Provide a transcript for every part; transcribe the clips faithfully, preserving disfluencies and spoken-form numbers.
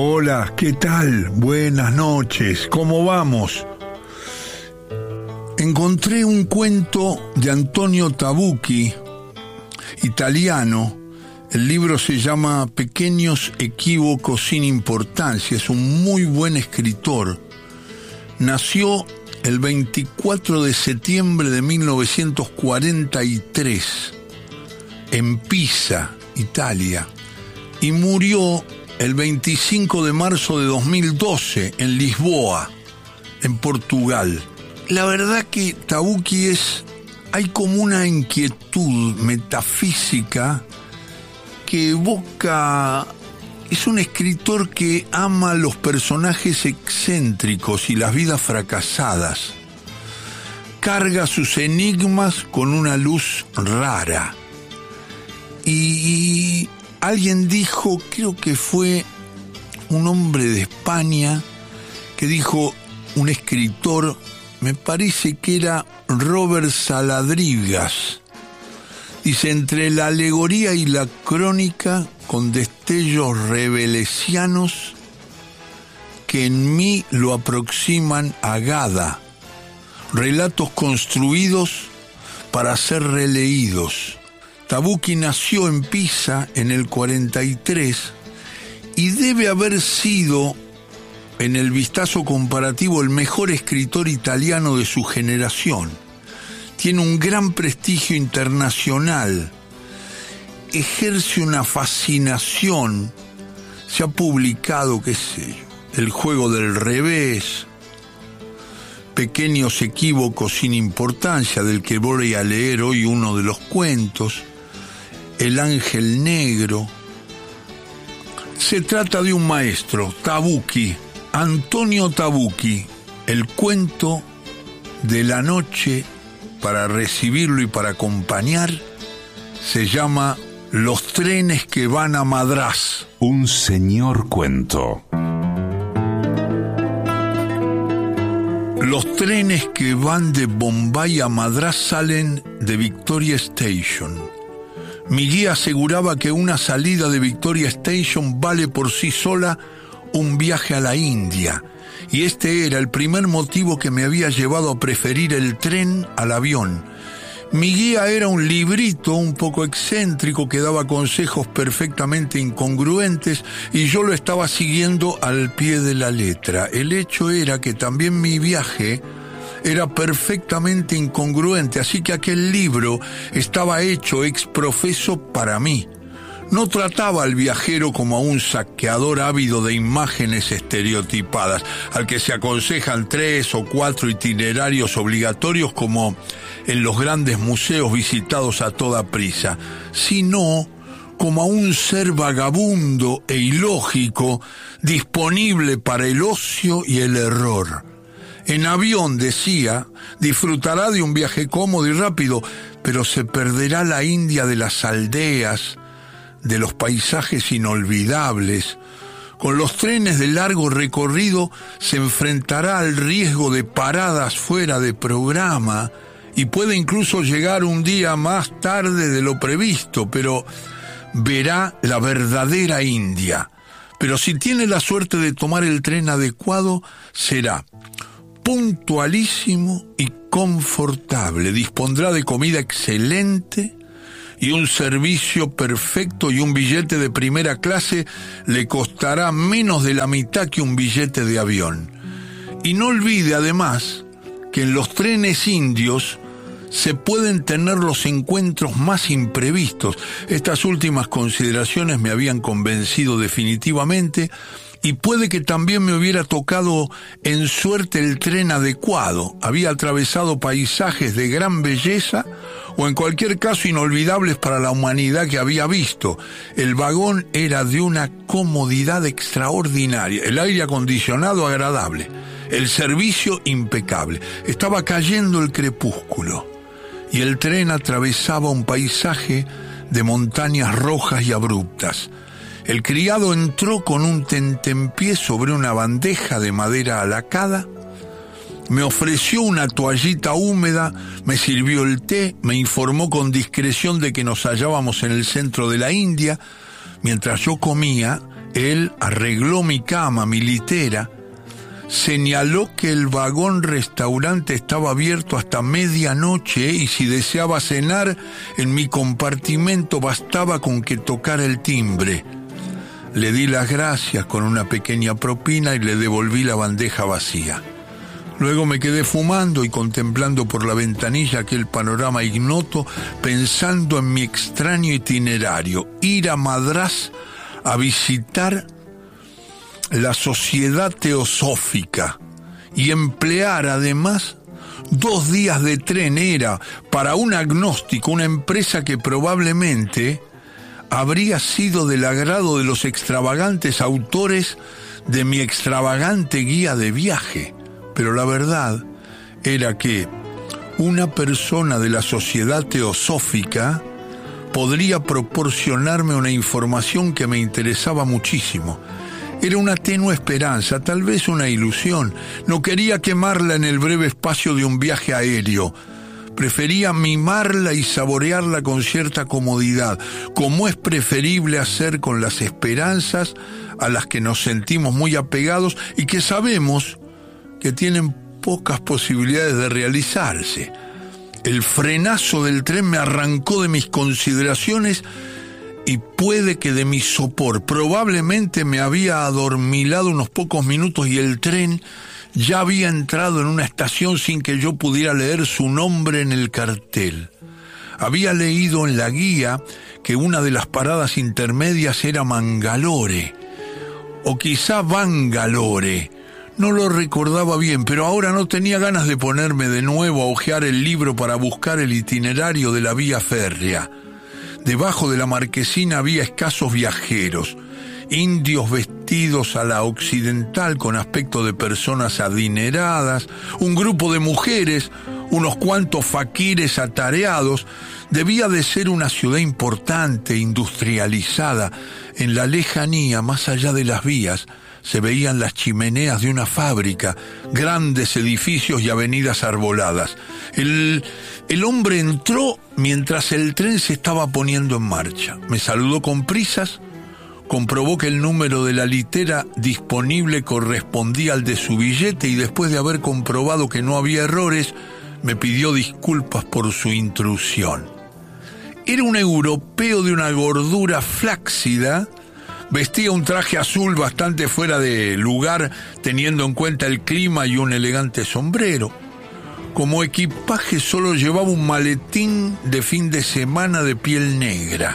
Hola, ¿qué tal? Buenas noches, ¿cómo vamos? Encontré un cuento de Antonio Tabucchi, italiano. El libro se llama Pequeños equívocos sin importancia. Es un muy buen escritor. Nació el veinticuatro de septiembre de mil novecientos cuarenta y tres en Pisa, Italia, y murió el veinticinco de marzo de dos mil doce en Lisboa, en Portugal. La verdad que Tabucchi es... hay como una inquietud metafísica que evoca... Es un escritor que ama los personajes excéntricos y las vidas fracasadas. Carga sus enigmas con una luz rara. Y... y alguien dijo, creo que fue un hombre de España, que dijo, un escritor, me parece que era Robert Saladrigas, dice, entre la alegoría y la crónica, con destellos revelesianos que en mí lo aproximan a Gada, relatos construidos para ser releídos. Tabucchi nació en Pisa en el cuarenta y tres y debe haber sido, en el vistazo comparativo, el mejor escritor italiano de su generación. Tiene un gran prestigio internacional, ejerce una fascinación, se ha publicado, qué sé yo, El juego del revés, Pequeños equívocos sin importancia, del que voy a leer hoy uno de los cuentos, El ángel negro. Se trata de un maestro, Tabucchi, Antonio Tabucchi. El cuento de la noche, para recibirlo y para acompañar, se llama Los trenes que van a Madrás. Un señor cuento. Los trenes que van de Bombay a Madrás salen de Victoria Station. Mi guía aseguraba que una salida de Victoria Station vale por sí sola un viaje a la India, y este era el primer motivo que me había llevado a preferir el tren al avión. Mi guía era un librito un poco excéntrico que daba consejos perfectamente incongruentes y yo lo estaba siguiendo al pie de la letra. El hecho era que también mi viaje era perfectamente incongruente, así que aquel libro estaba hecho ex profeso para mí. No trataba al viajero como a un saqueador ávido de imágenes estereotipadas, al que se aconsejan tres o cuatro itinerarios obligatorios como en los grandes museos visitados a toda prisa, sino como a un ser vagabundo e ilógico, disponible para el ocio y el error. En avión, decía, disfrutará de un viaje cómodo y rápido, pero se perderá la India de las aldeas, de los paisajes inolvidables. Con los trenes de largo recorrido se enfrentará al riesgo de paradas fuera de programa y puede incluso llegar un día más tarde de lo previsto, pero verá la verdadera India. Pero si tiene la suerte de tomar el tren adecuado, será puntualísimo y confortable, dispondrá de comida excelente y un servicio perfecto, y un billete de primera clase le costará menos de la mitad que un billete de avión. Y no olvide además que en los trenes indios se pueden tener los encuentros más imprevistos. Estas últimas consideraciones me habían convencido definitivamente, y puede que también me hubiera tocado en suerte el tren adecuado. Había atravesado paisajes de gran belleza, o en cualquier caso inolvidables para la humanidad que había visto. El vagón era de una comodidad extraordinaria, el aire acondicionado agradable, el servicio impecable. Estaba cayendo el crepúsculo y el tren atravesaba un paisaje de montañas rojas y abruptas. El criado entró con un tentempié sobre una bandeja de madera alacada, me ofreció una toallita húmeda, me sirvió el té, me informó con discreción de que nos hallábamos en el centro de la India. Mientras yo comía, Él arregló mi cama, mi litera, señaló que el vagón restaurante estaba abierto hasta medianoche y si deseaba cenar en mi compartimento bastaba con que tocara el timbre. Le di las gracias con una pequeña propina y le devolví la bandeja vacía. Luego me quedé fumando y contemplando por la ventanilla aquel panorama ignoto, pensando en mi extraño itinerario, ir a Madrás a visitar la Sociedad Teosófica y emplear además dos días de tren. Era para un agnóstico una empresa que probablemente habría sido del agrado de los extravagantes autores de mi extravagante guía de viaje. Pero la verdad era que una persona de la Sociedad Teosófica podría proporcionarme una información que me interesaba muchísimo. Era una tenue esperanza, tal vez una ilusión. No quería quemarla en el breve espacio de un viaje aéreo. Prefería mimarla y saborearla con cierta comodidad, como es preferible hacer con las esperanzas a las que nos sentimos muy apegados y que sabemos que tienen pocas posibilidades de realizarse. El frenazo del tren me arrancó de mis consideraciones y puede que de mi sopor. Probablemente me había adormilado unos pocos minutos y el tren ya había entrado en una estación sin que yo pudiera leer su nombre en el cartel. Había leído en la guía que una de las paradas intermedias era Mangalore, o quizá Bangalore. No lo recordaba bien, pero ahora no tenía ganas de ponerme de nuevo a hojear el libro para buscar el itinerario de la vía férrea. Debajo de la marquesina había escasos viajeros, indios vestidos a la occidental con aspecto de personas adineradas, un grupo de mujeres, unos cuantos faquires atareados. Debía de ser una ciudad importante, industrializada. En la lejanía, más allá de las vías, se veían las chimeneas de una fábrica, grandes edificios y avenidas arboladas. El, el hombre entró mientras el tren se estaba poniendo en marcha. Me saludó con prisas, comprobó que el número de la litera disponible correspondía al de su billete y después de haber comprobado que no había errores, me pidió disculpas por su intrusión. Era un europeo de una gordura flácida. Vestía un traje azul bastante fuera de lugar, teniendo en cuenta el clima, y un elegante sombrero. Como equipaje solo llevaba un maletín de fin de semana de piel negra.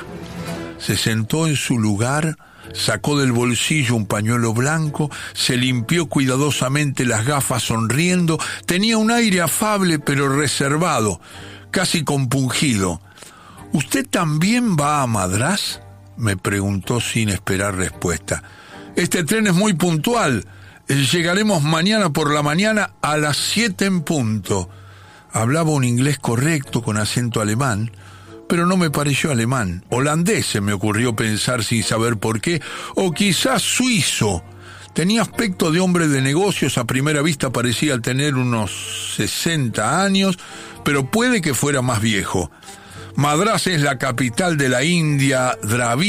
Se sentó en su lugar, sacó del bolsillo un pañuelo blanco, se limpió cuidadosamente las gafas sonriendo. Tenía un aire afable pero reservado, casi compungido. ¿Usted también va a Madrás?, me preguntó sin esperar respuesta. Este tren es muy puntual. Llegaremos mañana por la mañana a las siete en punto. Hablaba un inglés correcto con acento alemán, pero no me pareció alemán. Holandés, se me ocurrió pensar sin saber por qué, o quizás suizo. Tenía aspecto de hombre de negocios, a primera vista parecía tener unos sesenta años, pero puede que fuera más viejo. Madrás es la capital de la India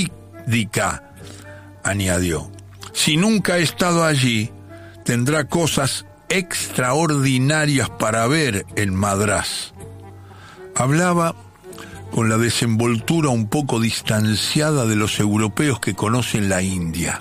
dravídica, añadió. Si nunca he estado allí, tendrá cosas extraordinarias para ver en Madrás. Hablaba con la desenvoltura un poco distanciada de los europeos que conocen la India.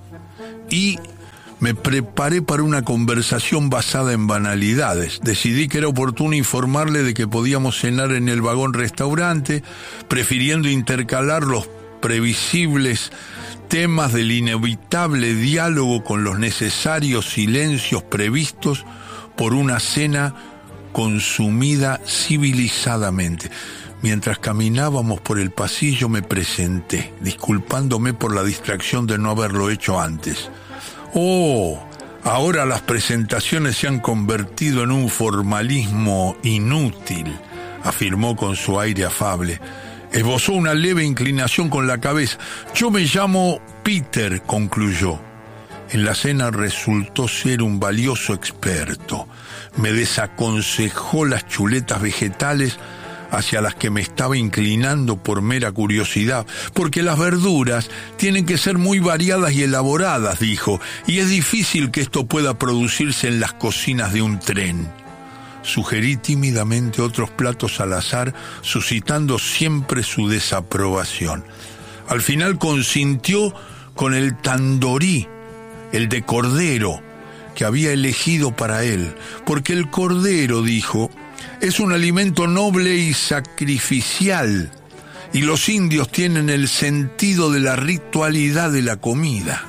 Y me preparé para una conversación basada en banalidades. Decidí que era oportuno informarle de que podíamos cenar en el vagón restaurante, prefiriendo intercalar los previsibles temas del inevitable diálogo con los necesarios silencios previstos por una cena consumida civilizadamente. Mientras caminábamos por el pasillo me presenté, disculpándome por la distracción de no haberlo hecho antes. Oh, ahora las presentaciones se han convertido en un formalismo inútil, afirmó con su aire afable. Esbozó una leve inclinación con la cabeza. Yo me llamo Peter, concluyó. En la cena resultó ser un valioso experto. Me desaconsejó las chuletas vegetales hacia las que me estaba inclinando por mera curiosidad, porque las verduras tienen que ser muy variadas y elaboradas, dijo, y es difícil que esto pueda producirse en las cocinas de un tren. Sugerí tímidamente otros platos al azar, suscitando siempre su desaprobación. Al final consintió con el tandorí, el de cordero, que había elegido para él, porque el cordero, dijo, es un alimento noble y sacrificial, y los indios tienen el sentido de la ritualidad de la comida.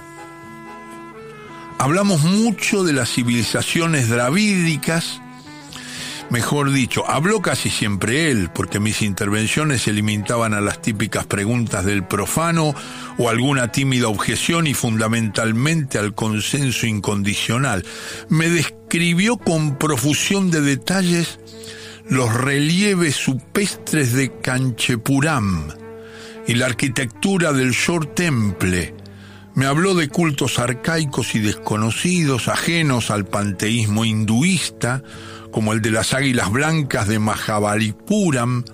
Hablamos mucho de las civilizaciones dravídicas. Mejor dicho, habló casi siempre él, porque mis intervenciones se limitaban a las típicas preguntas del profano o alguna tímida objeción y fundamentalmente al consenso incondicional. Me describió con profusión de detalles los relieves supestres de Kanchepuram y la arquitectura del Shor Temple. Me habló de cultos arcaicos y desconocidos, ajenos al panteísmo hinduista, como el de las águilas blancas de Mahabalipuram.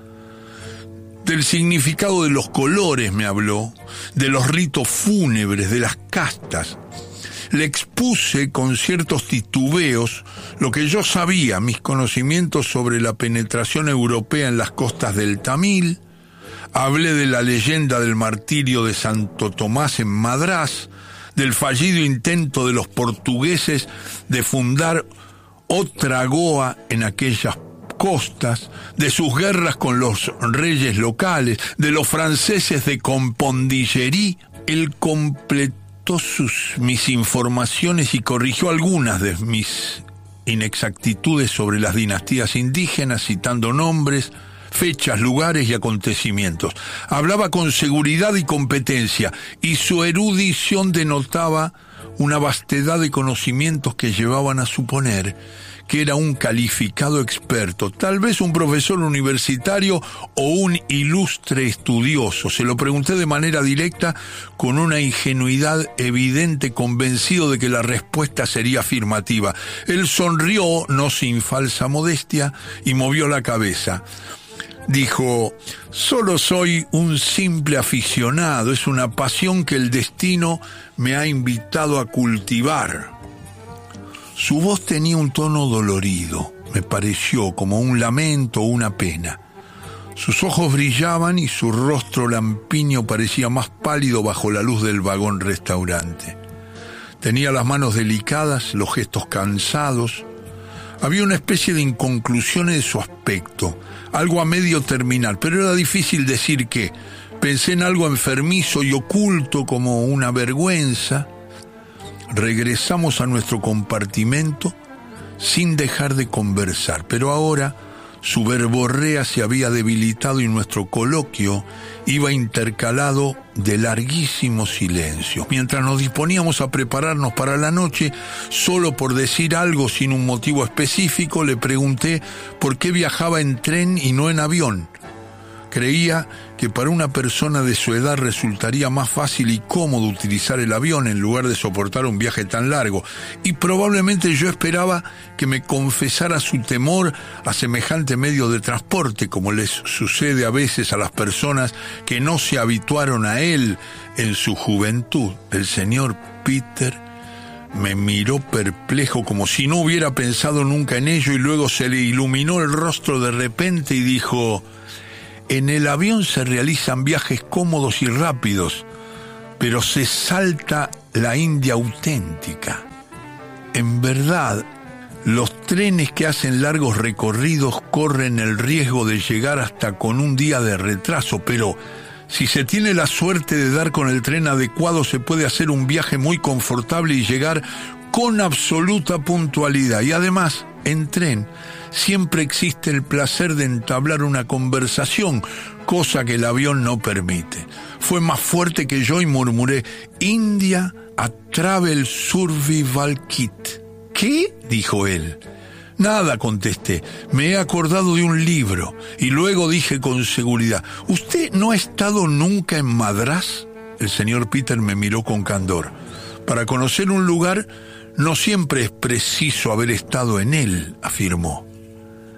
Del significado de los colores me habló, de los ritos fúnebres, de las castas. Le expuse con ciertos titubeos lo que yo sabía, mis conocimientos sobre la penetración europea en las costas del Tamil. Hablé de la leyenda del martirio de Santo Tomás en Madrás, del fallido intento de los portugueses de fundar otra Goa en aquellas costas, de sus guerras con los reyes locales, de los franceses de Compondillerí. Él completó sus, mis informaciones y corrigió algunas de mis inexactitudes sobre las dinastías indígenas, citando nombres, fechas, lugares y acontecimientos. Hablaba con seguridad y competencia, y su erudición denotaba una vastedad de conocimientos que llevaban a suponer que era un calificado experto, tal vez un profesor universitario o un ilustre estudioso. Se lo pregunté de manera directa, con una ingenuidad evidente, convencido de que la respuesta sería afirmativa. Él sonrió, no sin falsa modestia, y movió la cabeza. Dijo, solo soy un simple aficionado, es una pasión que el destino me ha invitado a cultivar. Su voz tenía un tono dolorido, me pareció como un lamento o una pena. Sus ojos brillaban y su rostro lampiño parecía más pálido bajo la luz del vagón restaurante. Tenía las manos delicadas, los gestos cansados. Había una especie de inconclusión en su aspecto, algo a medio terminar, pero era difícil decir qué. Pensé en algo enfermizo y oculto como una vergüenza. Regresamos a nuestro compartimento sin dejar de conversar, pero ahora su verborrea se había debilitado y nuestro coloquio iba intercalado de larguísimos silencios. Mientras nos disponíamos a prepararnos para la noche, solo por decir algo sin un motivo específico, le pregunté por qué viajaba en tren y no en avión. Creía que para una persona de su edad resultaría más fácil y cómodo utilizar el avión en lugar de soportar un viaje tan largo, y probablemente yo esperaba que me confesara su temor a semejante medio de transporte, como les sucede a veces a las personas que no se habituaron a él en su juventud. El señor Peter me miró perplejo, como si no hubiera pensado nunca en ello, y luego se le iluminó el rostro de repente y dijo: en el avión se realizan viajes cómodos y rápidos, pero se salta la India auténtica. En verdad, los trenes que hacen largos recorridos corren el riesgo de llegar hasta con un día de retraso, pero si se tiene la suerte de dar con el tren adecuado, se puede hacer un viaje muy confortable y llegar con absoluta puntualidad. Y además, en tren siempre existe el placer de entablar una conversación, cosa que el avión no permite. Fue más fuerte que yo y murmuré: India a Travel Survival Kit. ¿Qué?, dijo él. Nada, contesté. Me he acordado de un libro. Y luego dije con seguridad: ¿usted no ha estado nunca en Madrás? El señor Peter me miró con candor. Para conocer un lugar no siempre es preciso haber estado en él, afirmó.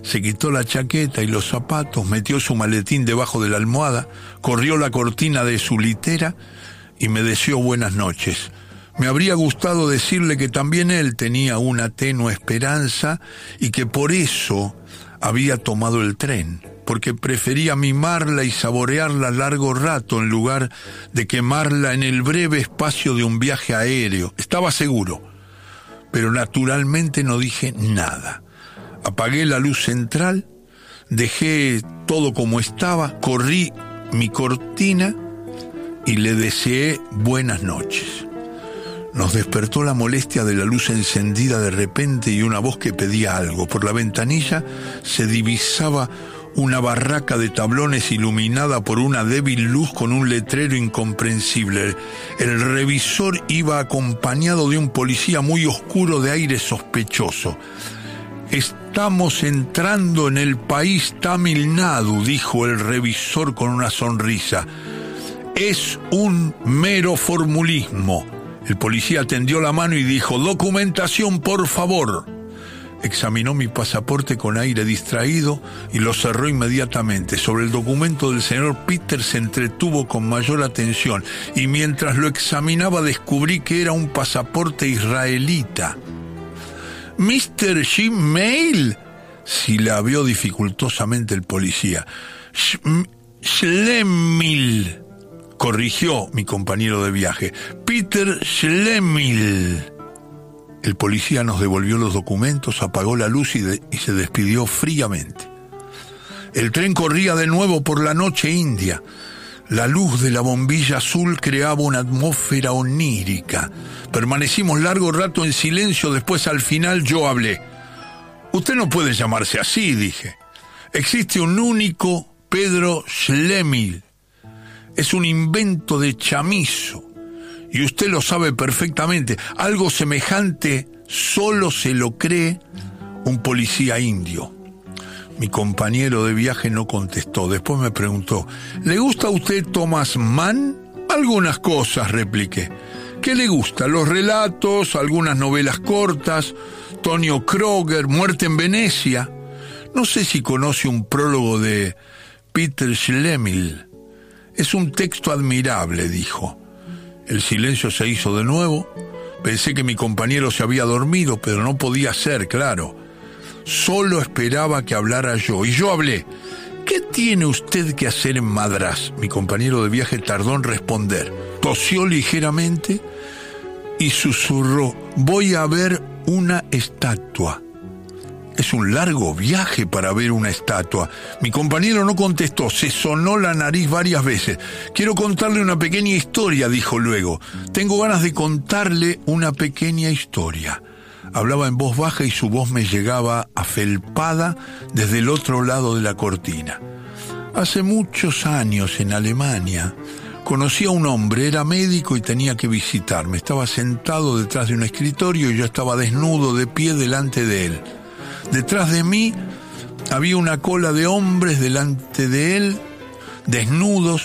Se quitó la chaqueta y los zapatos, metió su maletín debajo de la almohada, corrió la cortina de su litera y me deseó buenas noches. Me habría gustado decirle que también él tenía una tenue esperanza y que por eso había tomado el tren, porque prefería mimarla y saborearla largo rato en lugar de quemarla en el breve espacio de un viaje aéreo. Estaba seguro, pero naturalmente no dije nada. Apagué la luz central, dejé todo como estaba, corrí mi cortina y le deseé buenas noches. Nos despertó la molestia de la luz encendida de repente y una voz que pedía algo. Por la ventanilla se divisaba una barraca de tablones iluminada por una débil luz con un letrero incomprensible. El revisor iba acompañado de un policía muy oscuro de aire sospechoso. «Estamos entrando en el país Tamil Nadu», dijo el revisor con una sonrisa. «Es un mero formulismo». El policía tendió la mano y dijo: «Documentación, por favor». Examinó mi pasaporte con aire distraído y lo cerró inmediatamente. Sobre el documento del señor Peter se entretuvo con mayor atención y mientras lo examinaba descubrí que era un pasaporte israelita. «¿mister Jim Mail?» silabeó dificultosamente el policía. «Schlemil», corrigió mi compañero de viaje. «Peter Schlemil». El policía nos devolvió los documentos, apagó la luz y, de, y se despidió fríamente. El tren corría de nuevo por la noche india. La luz de la bombilla azul creaba una atmósfera onírica. Permanecimos largo rato en silencio, después al final yo hablé. «Usted no puede llamarse así», dije. «Existe un único Pedro Schlemil. Es un invento de chamizo. Y usted lo sabe perfectamente. Algo semejante solo se lo cree un policía indio». Mi compañero de viaje no contestó. Después me preguntó: «¿Le gusta a usted Thomas Mann?» «Algunas cosas», repliqué. «¿Qué le gusta? Los relatos, algunas novelas cortas, Tonio Kroger, Muerte en Venecia. No sé si conoce un prólogo de Peter Schlemil. Es un texto admirable», dijo. El silencio se hizo de nuevo. Pensé que mi compañero se había dormido, pero no podía ser, claro. Solo esperaba que hablara yo, y yo hablé. «¿Qué tiene usted que hacer en Madrás?» Mi compañero de viaje tardó en responder. Tosió ligeramente y susurró: «Voy a ver una estatua». «Es un largo viaje para ver una estatua». Mi compañero no contestó, se sonó la nariz varias veces. «Quiero contarle una pequeña historia», dijo luego. «Tengo ganas de contarle una pequeña historia». Hablaba en voz baja y su voz me llegaba afelpada desde el otro lado de la cortina. «Hace muchos años, en Alemania, conocí a un hombre, era médico y tenía que visitarme. Estaba sentado detrás de un escritorio y yo estaba desnudo de pie delante de él. Detrás de mí había una cola de hombres delante de él, desnudos,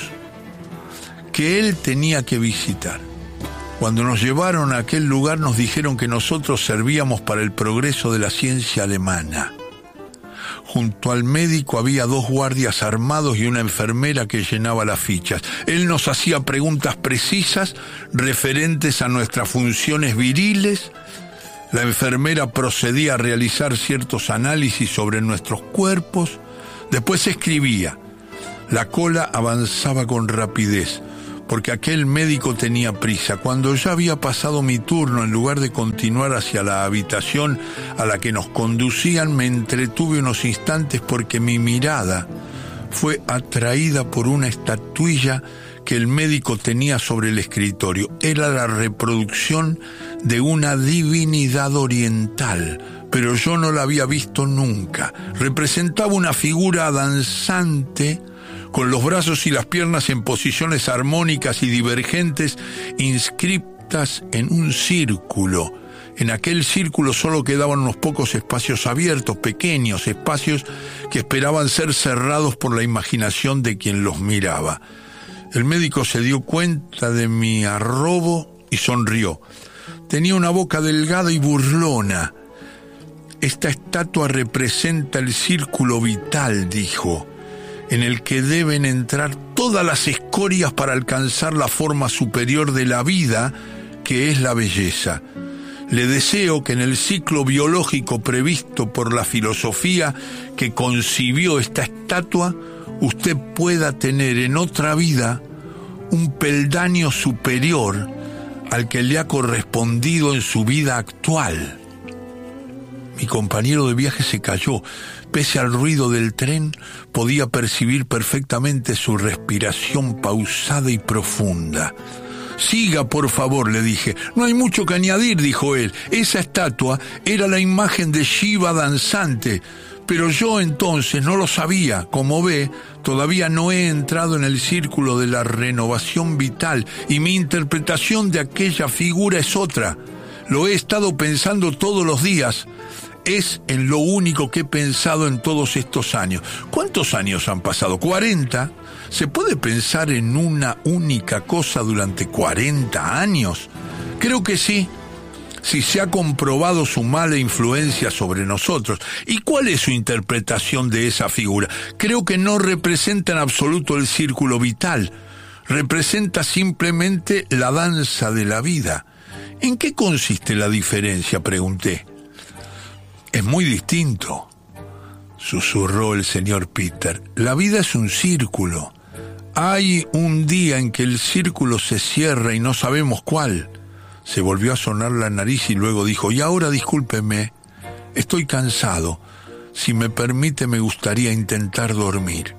que él tenía que visitar. Cuando nos llevaron a aquel lugar nos dijeron que nosotros servíamos para el progreso de la ciencia alemana. Junto al médico había dos guardias armados y una enfermera que llenaba las fichas. Él nos hacía preguntas precisas referentes a nuestras funciones viriles. La enfermera procedía a realizar ciertos análisis sobre nuestros cuerpos. Después escribía. La cola avanzaba con rapidez, porque aquel médico tenía prisa. Cuando ya había pasado mi turno, en lugar de continuar hacia la habitación a la que nos conducían, me entretuve unos instantes porque mi mirada fue atraída por una estatuilla que el médico tenía sobre el escritorio. Era la reproducción de una divinidad oriental, pero yo no la había visto nunca. Representaba una figura danzante, con los brazos y las piernas en posiciones armónicas y divergentes, inscriptas en un círculo. En aquel círculo solo quedaban unos pocos espacios abiertos, pequeños espacios que esperaban ser cerrados por la imaginación de quien los miraba. El médico se dio cuenta de mi arrobo y sonrió. Tenía una boca delgada y burlona. esta estatua representa el círculo vital, dijo, en el que deben entrar todas las escorias para alcanzar la forma superior de la vida, que es la belleza. Le deseo que en el ciclo biológico previsto por la filosofía que concibió esta estatua, usted pueda tener en otra vida un peldaño superior al que le ha correspondido en su vida actual. Mi compañero de viaje se calló. Pese al ruido del tren, podía percibir perfectamente su respiración pausada y profunda. Siga, por favor, le dije. No hay mucho que añadir, dijo él. Esa estatua era la imagen de Shiva danzante, pero yo entonces no lo sabía. Como ve, todavía no he entrado en el círculo de la renovación vital y mi interpretación de aquella figura es otra. Lo he estado pensando todos los días. Es en lo único que he pensado en todos estos años. ¿Cuántos años han pasado? ¿cuarenta? ¿Se puede pensar en una única cosa durante cuarenta años? Creo que sí, si se ha comprobado su mala influencia sobre nosotros. ¿Y cuál es su interpretación de esa figura? Creo que no representa en absoluto el círculo vital. Representa simplemente la danza de la vida. ¿En qué consiste la diferencia?, pregunté. Es muy distinto, susurró el señor Peter. La vida es un círculo. Hay un día en que el círculo se cierra y no sabemos cuál. Se volvió a sonar la nariz y luego dijo, y ahora discúlpeme, estoy cansado. Si me permite, me gustaría intentar dormir.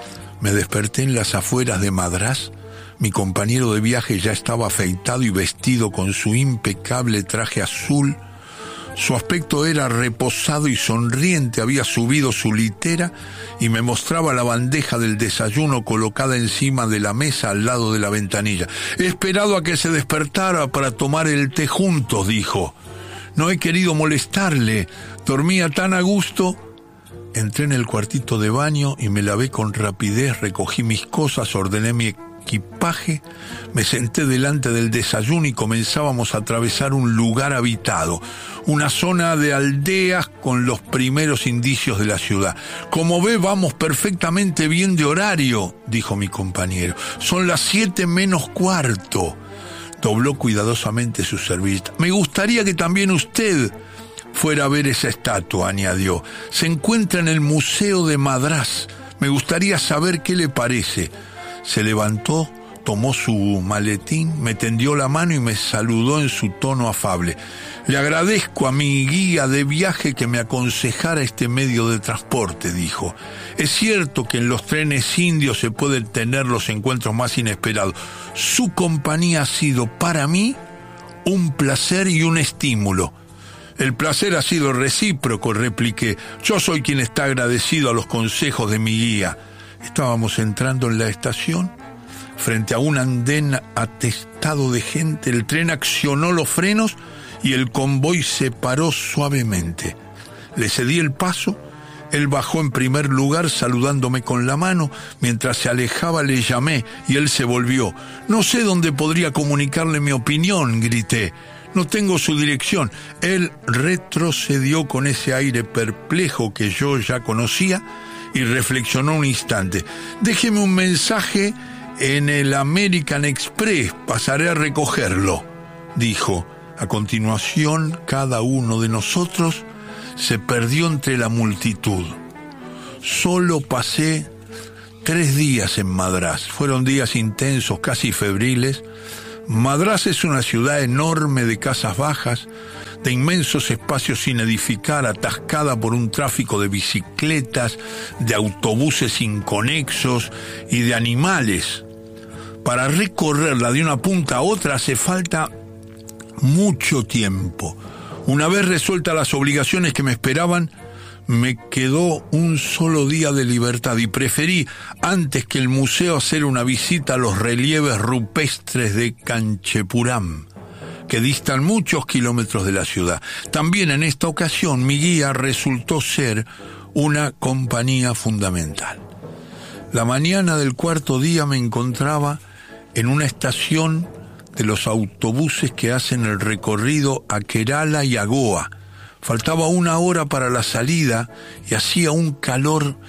Me desperté en las afueras de Madrás. Mi compañero de viaje ya estaba afeitado y vestido con su impecable traje azul. Su aspecto era reposado y sonriente, había subido su litera y me mostraba la bandeja del desayuno colocada encima de la mesa al lado de la ventanilla. He esperado a que se despertara para tomar el té juntos, dijo. No he querido molestarle, dormía tan a gusto. Entré en el cuartito de baño y me lavé con rapidez, recogí mis cosas, ordené mi equipaje, me senté delante del desayuno y comenzábamos a atravesar un lugar habitado, una zona de aldeas con los primeros indicios de la ciudad. Como ve, vamos perfectamente bien de horario, dijo mi compañero. Son las siete menos cuarto. Dobló cuidadosamente su servilleta. Me gustaría que también usted fuera a ver esa estatua, añadió. Se encuentra en el Museo de Madrás. Me gustaría saber qué le parece. Se levantó, tomó su maletín, me tendió la mano y me saludó en su tono afable. Le agradezco a mi guía de viaje que me aconsejara este medio de transporte, dijo. Es cierto que en los trenes indios se pueden tener los encuentros más inesperados. Su compañía ha sido para mí un placer y un estímulo. El placer ha sido recíproco, repliqué. Yo soy quien está agradecido a los consejos de mi guía. Estábamos entrando en la estación. Frente a un andén atestado de gente, el tren accionó los frenos y el convoy se paró suavemente. Le cedí el paso. Él bajó en primer lugar saludándome con la mano. Mientras se alejaba le llamé y él se volvió. No sé dónde podría comunicarle mi opinión, grité. No tengo su dirección. Él retrocedió con ese aire perplejo que yo ya conocía y reflexionó un instante. Déjeme un mensaje en el American Express, pasaré a recogerlo, dijo. A continuación, cada uno de nosotros se perdió entre la multitud. Solo pasé tres días en Madrás. Fueron días intensos, casi febriles. Madrás es una ciudad enorme de casas bajas, de inmensos espacios sin edificar, atascada por un tráfico de bicicletas, de autobuses inconexos y de animales. Para recorrerla de una punta a otra hace falta mucho tiempo. Una vez resueltas las obligaciones que me esperaban, me quedó un solo día de libertad y preferí, antes que el museo, hacer una visita a los relieves rupestres de Kanchepuram, que distan muchos kilómetros de la ciudad. También en esta ocasión mi guía resultó ser una compañía fundamental. La mañana del cuarto día me encontraba en una estación de los autobuses que hacen el recorrido a Kerala y a Goa. Faltaba una hora para la salida y hacía un calor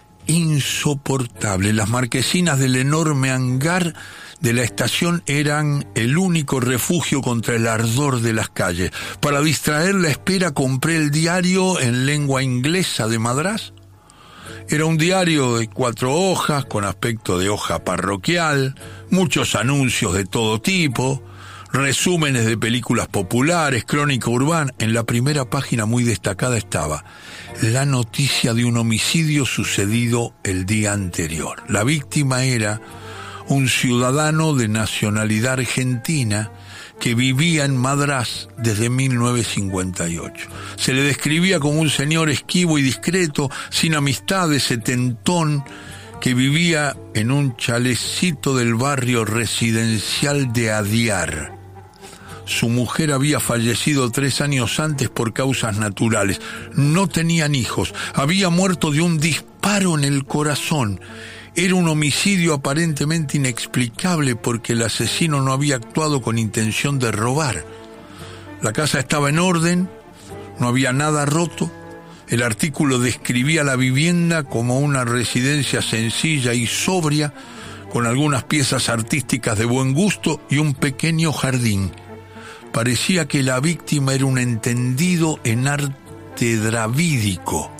insoportable. Las marquesinas del enorme hangar de la estación eran el único refugio contra el ardor de las calles. Para distraer la espera compré el diario en lengua inglesa de Madrás. Era un diario de cuatro hojas con aspecto de hoja parroquial, muchos anuncios de todo tipo, resúmenes de películas populares, crónica urbana. En la primera página muy destacada estaba la noticia de un homicidio sucedido el día anterior. La víctima era un ciudadano de nacionalidad argentina que vivía en Madrás desde mil novecientos cincuenta y ocho. Se le describía como un señor esquivo y discreto, sin amistades, setentón, que vivía en un chalecito del barrio residencial de Adiar. Su mujer había fallecido tres años antes por causas naturales. No tenían hijos. Había muerto de un disparo en el corazón. Era un homicidio aparentemente inexplicable porque el asesino no había actuado con intención de robar. La casa estaba en orden, no había nada roto. El artículo describía la vivienda como una residencia sencilla y sobria, con algunas piezas artísticas de buen gusto y un pequeño jardín. Parecía que la víctima era un entendido en arte dravídico.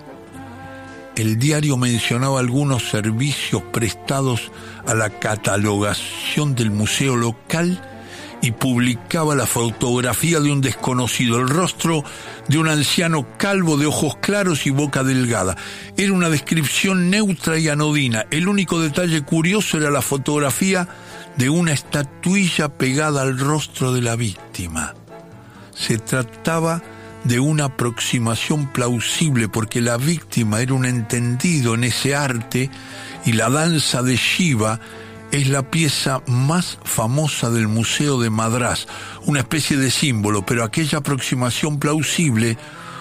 El diario mencionaba algunos servicios prestados a la catalogación del museo local y publicaba la fotografía de un desconocido, el rostro de un anciano calvo de ojos claros y boca delgada. Era una descripción neutra y anodina. El único detalle curioso era la fotografía de una estatuilla pegada al rostro de la víctima. Se trataba de una aproximación plausible porque la víctima era un entendido en ese arte y la danza de Shiva es la pieza más famosa del Museo de Madrás, una especie de símbolo, pero aquella aproximación plausible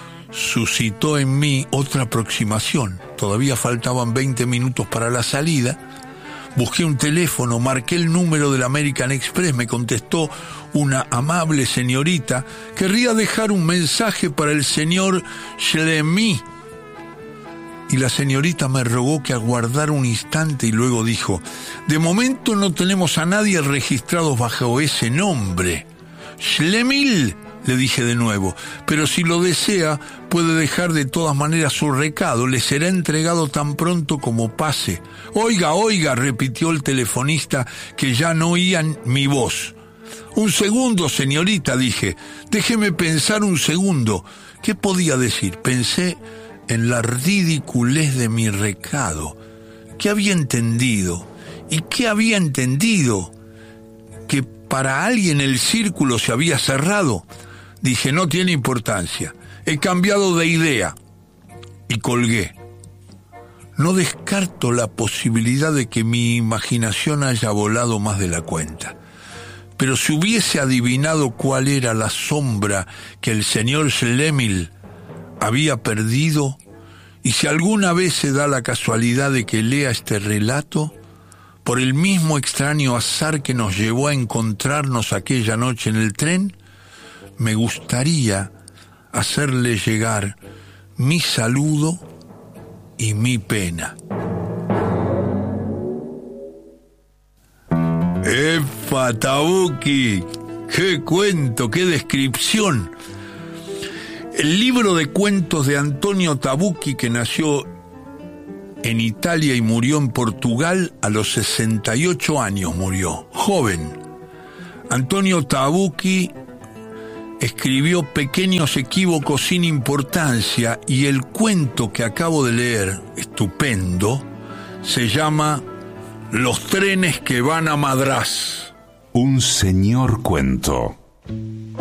suscitó en mí otra aproximación. Todavía faltaban veinte minutos para la salida. Busqué un teléfono, marqué el número del American Express, me contestó una amable señorita. Querría dejar un mensaje para el señor Shlemi. Y la señorita me rogó que aguardara un instante y luego dijo: de momento no tenemos a nadie registrado bajo ese nombre. Shlemil, le dije de nuevo, pero si lo desea, puede dejar de todas maneras su recado, le será entregado tan pronto como pase. Oiga, oiga, repitió el telefonista, que ya no oían mi voz. Un segundo, señorita, dije, déjeme pensar un segundo. ¿Qué podía decir? Pensé en la ridiculez de mi recado. ¿Qué había entendido? ¿Y qué había entendido? ¿Que para alguien el círculo se había cerrado? Dije, no tiene importancia. He cambiado de idea. Y colgué. No descarto la posibilidad de que mi imaginación haya volado más de la cuenta. Pero si hubiese adivinado cuál era la sombra que el señor Schlemil había perdido, y si alguna vez se da la casualidad de que lea este relato, por el mismo extraño azar que nos llevó a encontrarnos aquella noche en el tren, me gustaría hacerle llegar mi saludo y mi pena. ¡Epa, Tabucchi! ¡Qué cuento, qué descripción! El libro de cuentos de Antonio Tabucchi, que nació en Italia y murió en Portugal a los sesenta y ocho años, murió, joven. Antonio Tabucchi escribió Pequeños equívocos sin importancia, y el cuento que acabo de leer, estupendo, se llama Los trenes que van a Madrás. Un señor cuento.